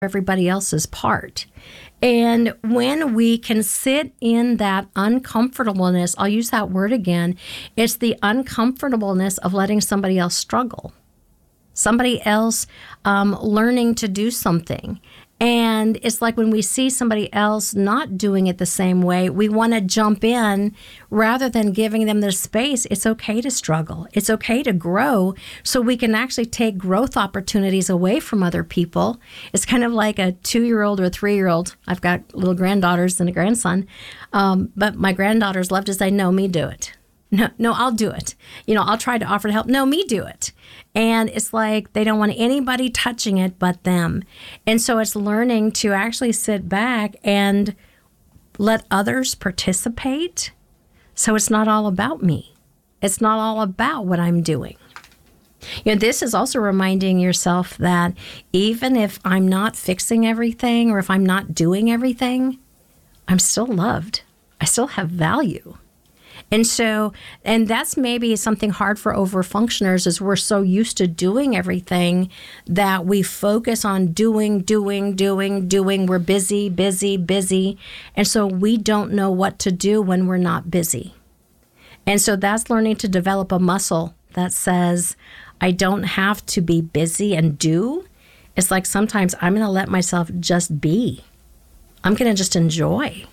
everybody else's part. And when we can sit in that uncomfortableness, I'll use that word again, it's the uncomfortableness of letting somebody else struggle, somebody else learning to do something. And it's like when we see somebody else not doing it the same way, we want to jump in rather than giving them the space. It's okay to struggle. It's okay to grow so we can actually take growth opportunities away from other people. It's kind of like a 2-year-old or a 3-year-old. I've got little granddaughters and a grandson. But my granddaughters love to say, no, me do it. No, I'll do it. I'll try to offer to help. No, me do it. And it's like they don't want anybody touching it but them. And so it's learning to actually sit back and let others participate. So it's not all about me. It's not all about what I'm doing. This is also reminding yourself that even if I'm not fixing everything or if I'm not doing everything, I'm still loved. I still have value. And that's maybe something hard for overfunctioners is we're so used to doing everything that we focus on doing. We're busy. And so we don't know what to do when we're not busy. And so that's learning to develop a muscle that says, I don't have to be busy and do. It's like sometimes I'm going to let myself just be. I'm going to just enjoy.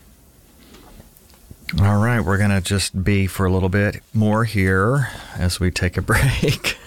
All right, we're going to just be for a little bit more here as we take a break.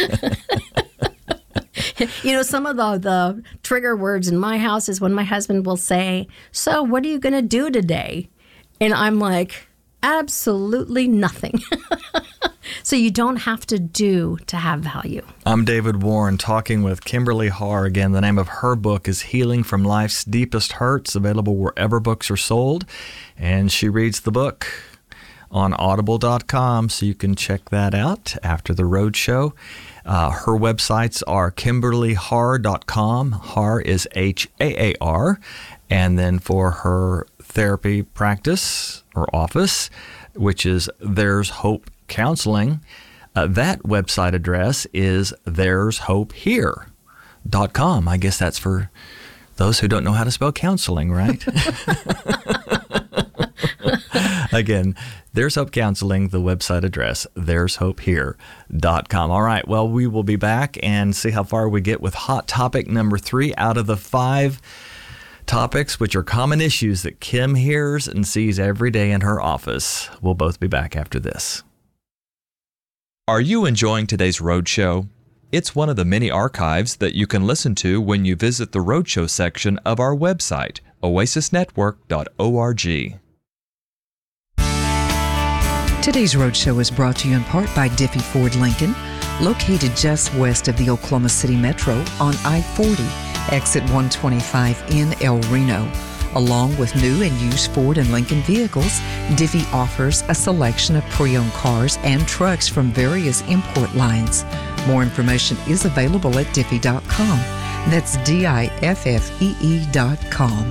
Some of the trigger words in my house is when my husband will say, so what are you going to do today? And I'm like, absolutely nothing. So you don't have to do to have value. I'm David Warren talking with Kimberly Harr. Again, the name of her book is Healing from Life's Deepest Hurts, available wherever books are sold. And she reads the book on audible.com, so you can check that out after the road show. Her websites are KimberlyHarr.com. Harr is Haar. And then for her therapy practice or office, which is There's Hope Counseling, that website address is there'shopehere.com. I guess that's for those who don't know how to spell counseling, right? Again, There's Hope Counseling, the website address, there'shopehere.com. All right, well, we will be back and see how far we get with hot topic number 3 out of the 5 topics, which are common issues that Kim hears and sees every day in her office. We'll both be back after this. Are you enjoying today's Roadshow? It's one of the many archives that you can listen to when you visit the Roadshow section of our website, oasisnetwork.org. Today's Roadshow is brought to you in part by Diffie Ford Lincoln, located just west of the Oklahoma City Metro on I-40, exit 125 in El Reno. Along with new and used Ford and Lincoln vehicles, Diffie offers a selection of pre-owned cars and trucks from various import lines. More information is available at diffie.com. That's DIFFEE.com.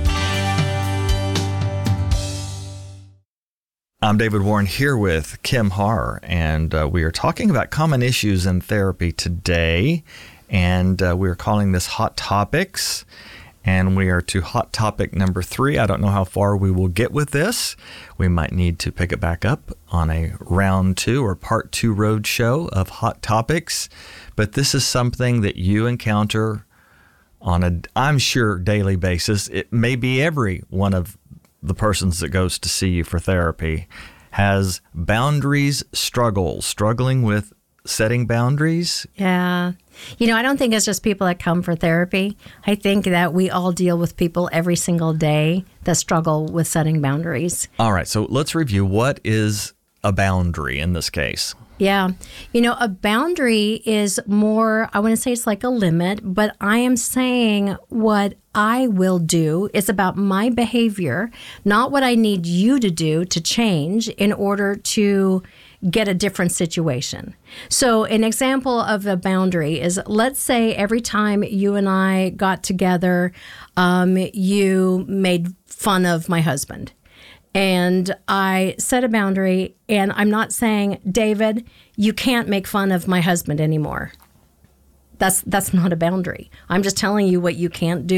I'm David Warren here with Kim Harr, and we are talking about common issues in therapy today, and we are calling this Hot Topics. And we are to hot topic number 3. I don't know how far we will get with this. We might need to pick it back up on a round 2 or part 2 road show of hot topics. But this is something that you encounter on a, I'm sure, daily basis. It may be every one of the persons that goes to see you for therapy has boundaries struggling with setting boundaries. Yeah. I don't think it's just people that come for therapy. I think that we all deal with people every single day that struggle with setting boundaries. All right. So let's review. What is a boundary in this case? Yeah. A boundary is more, I want to say it's like a limit, but I am saying what I will do. It's about my behavior, not what I need you to do to change in order to get a different situation. So an example of a boundary is, let's say every time you and I got together, you made fun of my husband. And I set a boundary, and I'm not saying, David, you can't make fun of my husband anymore. That's not a boundary. I'm just telling you what you can't do.